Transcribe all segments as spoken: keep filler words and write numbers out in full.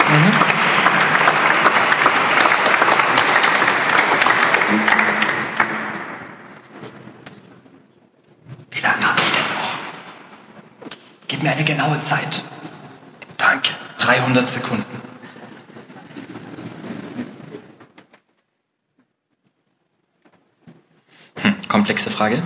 Mhm. Wie lange habe ich denn noch? Gib mir eine genaue Zeit. Danke. dreihundert Sekunden. Hm, komplexe Frage.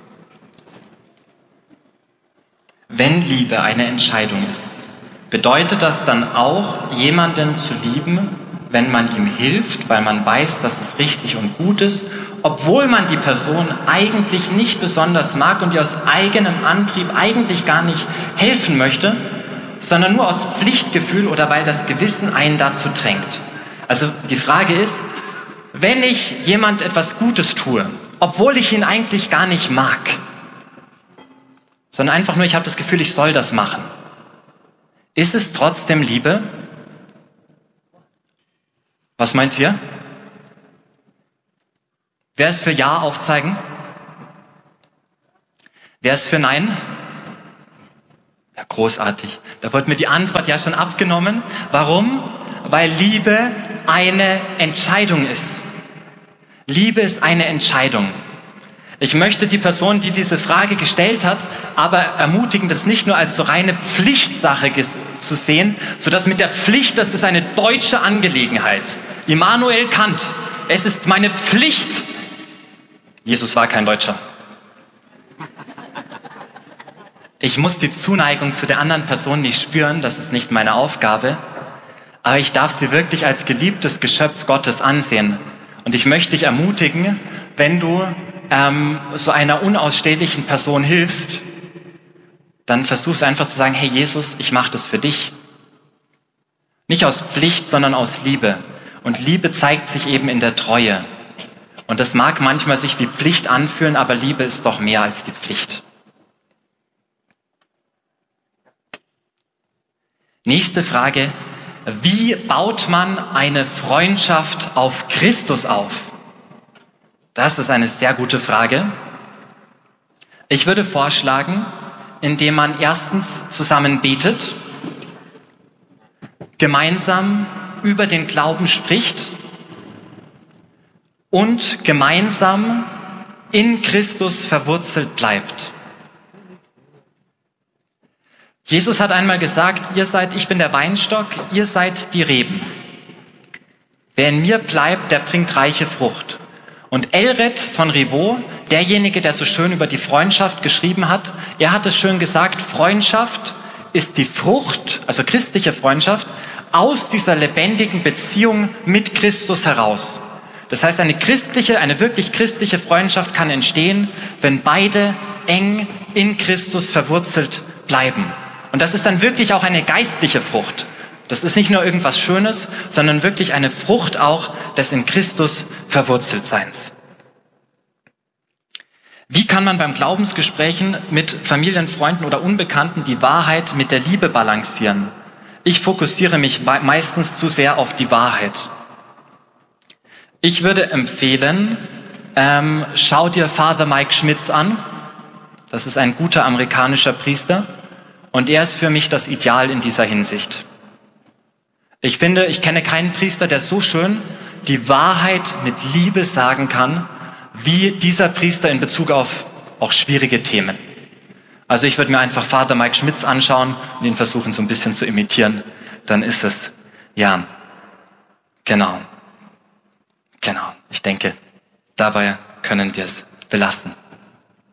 Wenn Liebe eine Entscheidung ist, bedeutet das dann auch, jemanden zu lieben, wenn man ihm hilft, weil man weiß, dass es richtig und gut ist, obwohl man die Person eigentlich nicht besonders mag und ihr aus eigenem Antrieb eigentlich gar nicht helfen möchte, sondern nur aus Pflichtgefühl oder weil das Gewissen einen dazu drängt. Also die Frage ist, wenn ich jemand etwas Gutes tue, obwohl ich ihn eigentlich gar nicht mag, sondern einfach nur, ich habe das Gefühl, ich soll das machen. Ist es trotzdem Liebe? Was meint ihr? Wer ist für Ja aufzeigen? Wer ist für Nein? Ja, großartig. Da wurde mir die Antwort ja schon abgenommen. Warum? Weil Liebe eine Entscheidung ist. Liebe ist eine Entscheidung. Ich möchte die Person, die diese Frage gestellt hat, aber ermutigen, das nicht nur als so reine Pflichtsache zu sehen, sodass mit der Pflicht, das ist eine deutsche Angelegenheit. Immanuel Kant, es ist meine Pflicht. Jesus war kein Deutscher. Ich muss die Zuneigung zu der anderen Person nicht spüren, das ist nicht meine Aufgabe, aber ich darf sie wirklich als geliebtes Geschöpf Gottes ansehen. Und ich möchte dich ermutigen, wenn du ähm, so einer unausstehlichen Person hilfst, dann versuchst einfach zu sagen, hey Jesus, ich mache das für dich. Nicht aus Pflicht, sondern aus Liebe. Und Liebe zeigt sich eben in der Treue. Und das mag manchmal sich wie Pflicht anfühlen, aber Liebe ist doch mehr als die Pflicht. Nächste Frage. Wie baut man eine Freundschaft auf Christus auf? Das ist eine sehr gute Frage. Ich würde vorschlagen, indem man erstens zusammen betet, gemeinsam über den Glauben spricht und gemeinsam in Christus verwurzelt bleibt. Jesus hat einmal gesagt, ihr seid, ich bin der Weinstock, ihr seid die Reben. Wer in mir bleibt, der bringt reiche Frucht. Und Elred von Rivaux, derjenige, der so schön über die Freundschaft geschrieben hat, er hat es schön gesagt, Freundschaft ist die Frucht, also christliche Freundschaft, aus dieser lebendigen Beziehung mit Christus heraus. Das heißt, eine christliche, eine wirklich christliche Freundschaft kann entstehen, wenn beide eng in Christus verwurzelt bleiben. Und das ist dann wirklich auch eine geistliche Frucht. Das ist nicht nur irgendwas Schönes, sondern wirklich eine Frucht auch des in Christus Verwurzeltseins. Wie kann man beim Glaubensgesprächen mit Familien, Freunden oder Unbekannten die Wahrheit mit der Liebe balancieren? Ich fokussiere mich meistens zu sehr auf die Wahrheit. Ich würde empfehlen, ähm, schau dir Father Mike Schmitz an. Das ist ein guter amerikanischer Priester und er ist für mich das Ideal in dieser Hinsicht. Ich finde, ich kenne keinen Priester, der so schön die Wahrheit mit Liebe sagen kann, wie dieser Priester in Bezug auf auch schwierige Themen. Also ich würde mir einfach Father Mike Schmitz anschauen und ihn versuchen so ein bisschen zu imitieren. Dann ist es, ja, genau, genau. Ich denke, dabei können wir es belassen.